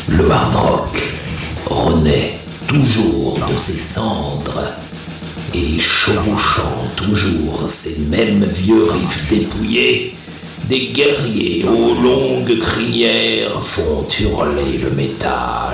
Le hard rock renaît toujours de ses cendres et chevauchant toujours ces mêmes vieux riffs dépouillés, des guerriers aux longues crinières font hurler le métal.